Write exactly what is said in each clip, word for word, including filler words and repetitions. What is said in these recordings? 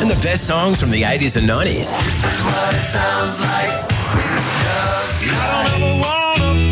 and the best songs from the eighties and nineties. This is what it sounds like when it does. I don't ever wanna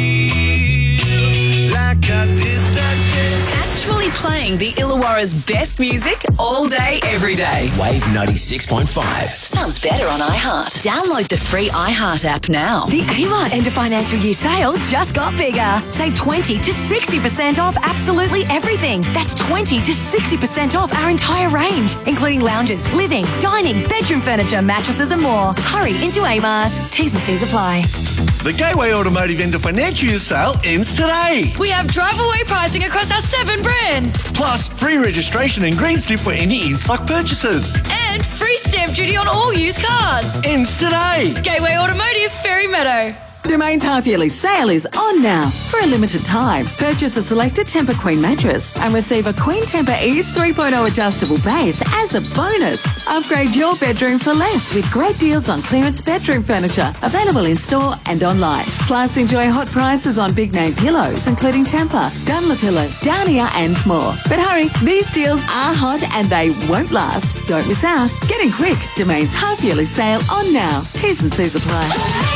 feel like I did that day. Actually playing the Illawarra's best music all day, every day. Wave ninety-six point five. Sounds better on iHeart. Download the free iHeart app now. The Amart end of financial year sale just got bigger. Save twenty to sixty percent off absolutely everything. That's twenty to sixty percent off our entire range, including lounges, living, dining, bedroom furniture, mattresses and more. Hurry into Amart. T's and C's apply. The Gateway Automotive end of financial year sale ends today. We have drive-away pricing across our seven brands. Plus, free registration and green slip for any in-stock purchases. And free stamp duty on all used cars. Ends today. Gateway Automotive, Ferry Meadow. Domain's half-yearly sale is on now. For a limited time, purchase a selected Tempur Queen mattress and receive a Queen Tempur Ease three point oh adjustable base as a bonus. Upgrade your bedroom for less with great deals on clearance bedroom furniture, available in-store and online. Plus, enjoy hot prices on big-name pillows, including Tempur, Dunlopillow, Downia and more. But hurry, these deals are hot and they won't last. Don't miss out. Get in quick. Domain's half-yearly sale on now. T's and C's apply.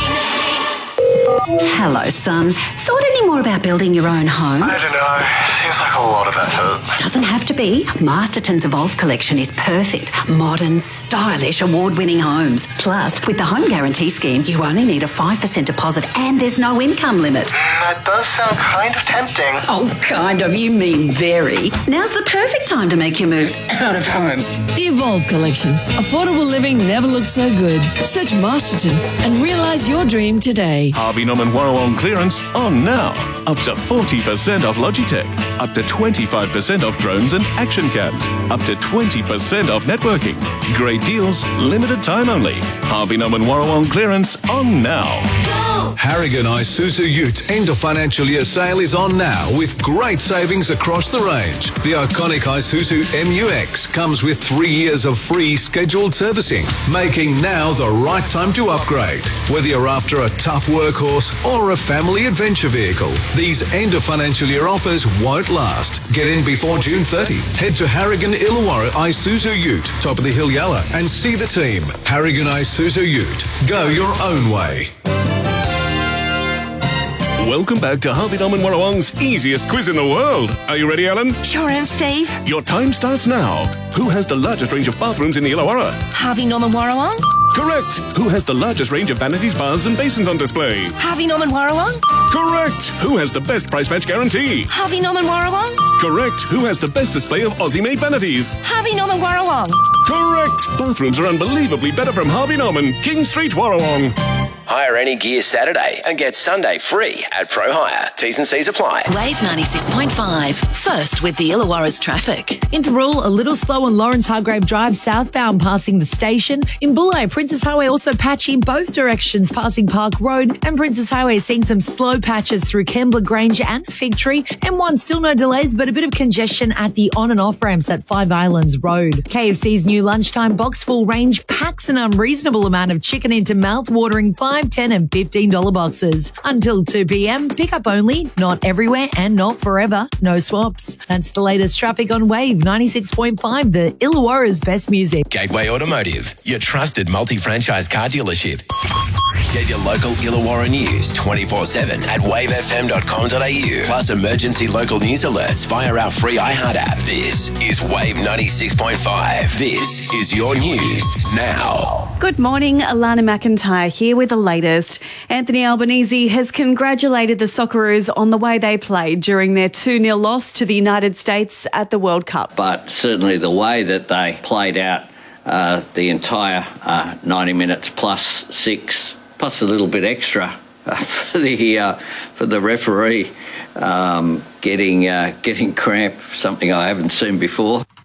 Hello, son. Thought any more about building your own home? I don't know. Seems like a lot of effort. Doesn't have to be. Masterton's Evolve collection is perfect. Modern, stylish, award-winning homes. Plus, with the Home Guarantee Scheme, you only need a five percent deposit and there's no income limit. That does sound kind of tempting. Oh, kind of. You mean very. Now's the perfect time to make your move out of home. The Evolve collection. Affordable living never looked so good. Search Masterton and realise your dream today. Harvey Norman Warrawong clearance on now. Up to forty percent off Logitech. Up to twenty-five percent off drones and action cams. Up to twenty percent off networking. Great deals, limited time only. Harvey Norman Warrawong clearance on now. Harrigan Isuzu Ute end of financial year sale is on now with great savings across the range. The iconic Isuzu M U X comes with three years of free scheduled servicing, making now the right time to upgrade. Whether you're after a tough workhorse or a family adventure vehicle, these end of financial year offers won't last. Get in before June thirtieth. Head to Harrigan Illawarra Isuzu Ute, top of the hill Yalla, and see the team. Harrigan Isuzu Ute. Go your own way. Welcome back to Harvey Norman Warrawong's easiest quiz in the world. Are you ready, Alan? Sure am, Steve. Your time starts now. Who has the largest range of bathrooms in the Illawarra? Harvey Norman Warrawong. Correct. Who has the largest range of vanities, baths and basins on display? Harvey Norman Warrawong. Correct. Who has the best price match guarantee? Harvey Norman Warrawong. Correct. Who has the best display of Aussie-made vanities? Harvey Norman Warrawong. Correct. Bathrooms are unbelievably better from Harvey Norman, King Street, Warrawong. Hire any gear Saturday and get Sunday free at Pro Hire. T's and C's apply. Wave ninety-six point five. First with the Illawarra's traffic. Interval, a little slow on Lawrence Hargrave Drive southbound passing the station. In Bulli, Princess Highway also patchy in both directions passing Park Road. And Princess Highway seeing some slow patches through Kembla Grange and Fig Tree. M one still no delays, but a bit of congestion at the on and off ramps at Five Islands Road. K F C's new lunchtime box full range packs an unreasonable amount of chicken into mouth-watering five, ten and fifteen dollars boxes. Until two p.m, pick up only, not everywhere and not forever. No swaps. That's the latest traffic on Wave ninety-six point five, the Illawarra's best music. Gateway Automotive, your trusted multi-franchise car dealership. Get your local Illawarra news twenty-four seven at wave f m dot com dot a u. Plus emergency local news alerts via our free iHeart app. This is Wave ninety-six point five. This is your news now. Good morning, Alana McIntyre here with the latest. Anthony Albanese has congratulated the Socceroos on the way they played during their two nil loss to the United States at the World Cup. But certainly the way that they played out uh, the entire uh, ninety minutes plus six, plus a little bit extra uh, for the uh, for the referee um, getting uh, getting cramp, something I haven't seen before.